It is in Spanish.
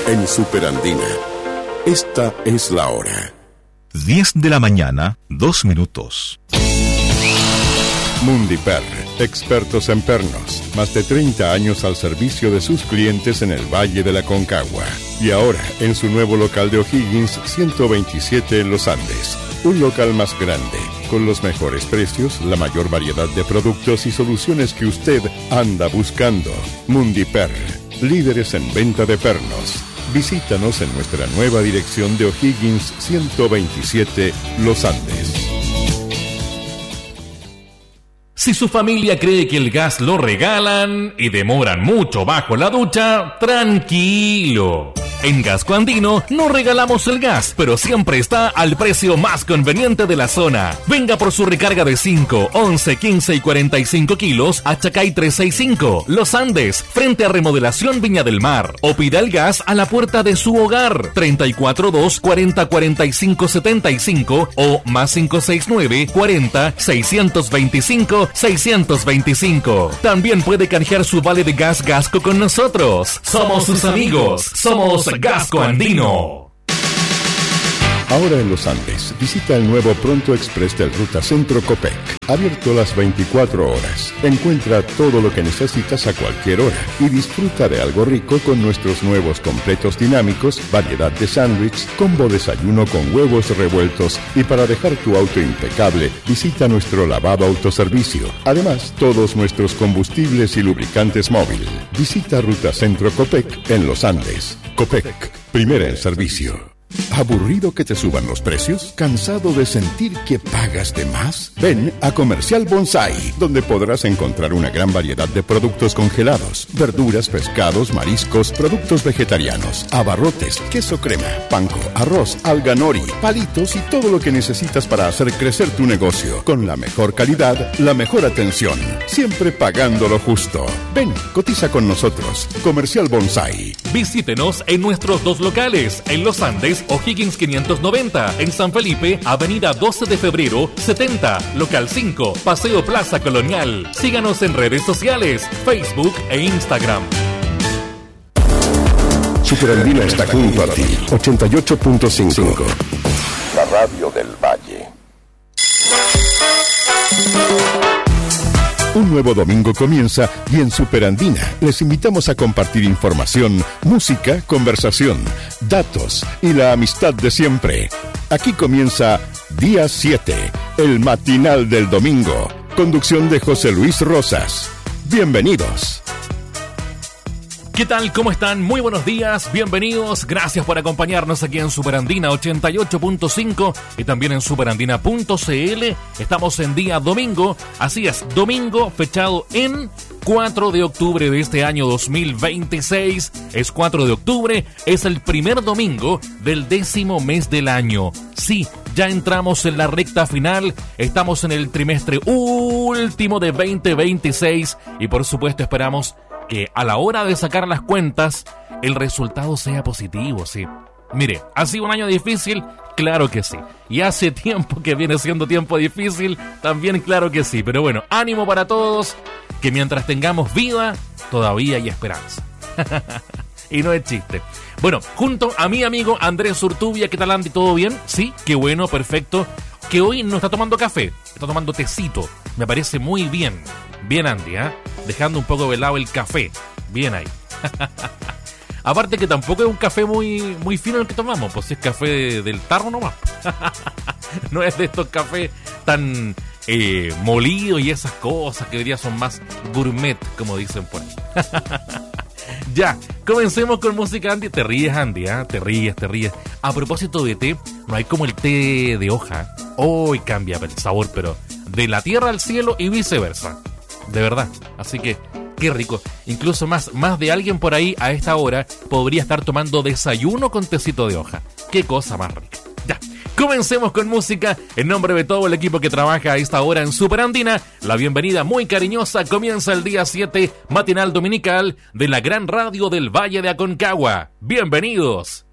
en Superandina. Esta es la hora. 10 de la mañana, 2 minutos. Mundiper, expertos en pernos. Más de 30 años al servicio de sus clientes en el Valle de la Aconcagua. Y ahora, en su nuevo local de O'Higgins, 127 en Los Andes. Un local más grande, con los mejores precios, la mayor variedad de productos y soluciones que usted anda buscando. Mundiper, líderes en venta de pernos. Visítanos en nuestra nueva dirección de O'Higgins 127, Los Andes. Si su familia cree que el gas lo regalan y demoran mucho bajo la ducha, tranquilo. En Gasco Andino no regalamos el gas, pero siempre está al precio más conveniente de la zona. Venga por su recarga de 5, 11, 15 y 45 kilos a Chacay 365, Los Andes, frente a Remodelación Viña del Mar. O pida el gas a la puerta de su hogar, 342 40 45 75 o más 569 40 625 625. También puede canjear su vale de gas Gasco con nosotros. Somos sus amigos. Somos Gasco Andino. Ahora en Los Andes, visita el nuevo Pronto Express del Ruta Centro Copec. Abierto las 24 horas. Encuentra todo lo que necesitas a cualquier hora y disfruta de algo rico con nuestros nuevos completos dinámicos, variedad de sándwich, combo desayuno con huevos revueltos y para dejar tu auto impecable, visita nuestro lavado autoservicio. Además, todos nuestros combustibles y lubricantes móvil. Visita Ruta Centro Copec en Los Andes. Copec, primera en servicio. ¿Aburrido que te suban los precios? ¿Cansado de sentir que pagas de más? Ven a Comercial Bonsai, donde podrás encontrar una gran variedad de productos congelados, verduras, pescados, mariscos, productos vegetarianos, abarrotes, queso crema, panko, arroz, alga nori, palitos y todo lo que necesitas para hacer crecer tu negocio. Con la mejor calidad, la mejor atención, siempre pagando lo justo. Ven, cotiza con nosotros. Comercial Bonsai. Visítenos en nuestros dos locales, en Los Andes, O'Higgins 590, en San Felipe, Avenida 12 de Febrero 70, Local 5, Paseo Plaza Colonial. Síganos en redes sociales, Facebook e Instagram. Superandina está junto a ti. 88.5. La radio del Valle. Un nuevo domingo comienza y en Superandina les invitamos a compartir información, música, conversación, datos y la amistad de siempre. Aquí comienza Día 7, el matinal del domingo. Conducción de José Luis Rosas. Bienvenidos. ¿Qué tal? ¿Cómo están? Muy buenos días, bienvenidos, gracias por acompañarnos aquí en Superandina 88.5 y también en superandina.cl. Estamos en día domingo, así es, domingo fechado en 4 de octubre de este año 2026. Es 4 de octubre, es el primer domingo del 10º mes del año. Sí, ya entramos en la recta final, estamos en el trimestre último de 2026 y por supuesto esperamos que a la hora de sacar las cuentas el resultado sea positivo, sí. Mire, ¿ha sido un año difícil? Claro que sí. Y hace tiempo que viene siendo tiempo difícil, también claro que sí. Pero bueno, ánimo para todos, que mientras tengamos vida, todavía hay esperanza. Y no es chiste. Bueno, junto a mi amigo Andrés Urtubia, ¿qué tal, Andy? ¿Todo bien? Sí, qué bueno, perfecto. Que hoy no está tomando café, está tomando tecito. Me parece muy bien. Bien, Andy, ¿eh? Dejando un poco de lado el café. Bien ahí. Aparte que tampoco es un café muy fino el que tomamos, pues es café del tarro nomás. No es de estos cafés tan molidos y esas cosas que hoy día son más gourmet, como dicen por ahí. Ya, comencemos con música, Andy. Te ríes, Andy, ¿eh? Te ríes. A propósito de té, no hay como el té de hoja. Hoy cambia el sabor, pero de la tierra al cielo y viceversa. De verdad, así que qué rico. Incluso más de alguien por ahí a esta hora podría estar tomando desayuno con tecito de hoja. Qué cosa más rica. Ya, comencemos con música. En nombre de todo el equipo que trabaja a esta hora en Superandina, la bienvenida muy cariñosa. Comienza el día 7, matinal dominical de la gran radio del Valle de Aconcagua. Bienvenidos.